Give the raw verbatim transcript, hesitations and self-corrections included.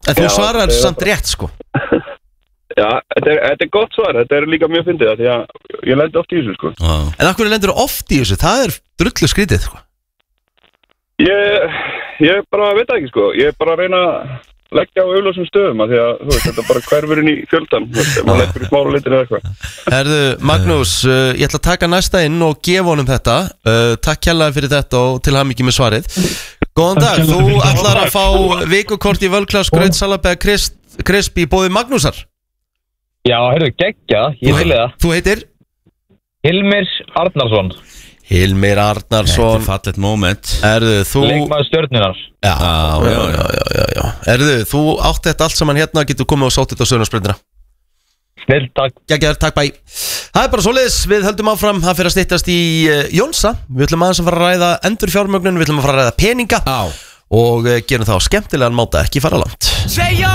En þú svarar samt rétt sko. Já, þetta er, þetta er gott svar. Þetta er líka mjög fyndið því að ég lendi oft í þessu sko. ah. En af hverju lendur þú oft í þessu? Það er drullu skrítið sko. Ég, ég bara veit það ekki sko. Ég er bara að reyna að leggja á auðlásum stöðum að því að þú veist, þetta bara hverfur inn í fjöldan. Maður leggur í smára litin eða eitthvað. Herðu, Magnús, uh, ég ætla að taka næsta inn og gefa honum þetta. uh, Takk kærlega fyrir þetta og til hamingju með svarið. Góðan dag, þú ætlar að fá vikukort í Völklass Graut Salabæða Krisp í boði Magnúsar. Já, heyrðu, geggja, ég til það. Þú heitir? Hilmir Arnarsson. Hilmir Arnarsson. Þetta er fallet moment. Erðu, þú Leikmaður Stjörnunar. Já, já, já, já, já, já. Erðu, þú átt þetta allt saman hérna. Getur komið og sótt þetta á Söðunarsbreytina. Snill, takk. Geggjar, takk, bæ. Það er bara svoleiðis, við höldum áfram. Það fyrir að styttast í uh, Jónsa. Við ætlum aðeins að fara að ræða endurfjármögnun. Við ætlum að fara að ræða peninga. Á. Og uh, gerum það á skemmtilegan máta, ekki fara langt.